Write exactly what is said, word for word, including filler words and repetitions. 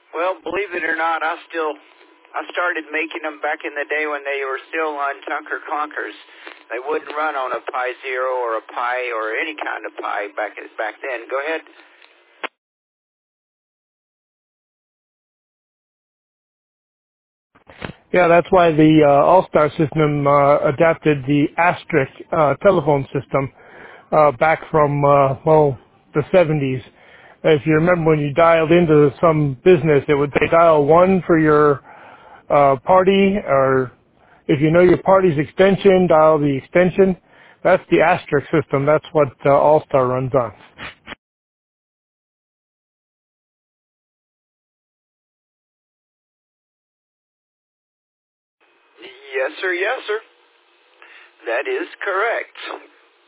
Well, believe it or not, I still I started making them back in the day when they were still on Tunker Clunkers. They wouldn't run on a Pi Zero or a Pi or any kind of Pi back back then. Go ahead. Yeah, that's why the uh, All-Star system uh, adapted the Asterisk uh, telephone system uh, back from, uh, well, the seventies. If you remember when you dialed into some business, it would say dial one for your uh, party, or if you know your party's extension, dial the extension. That's the Asterisk system. That's what uh, All-Star runs on. Yes, sir. Yes, sir. That is correct.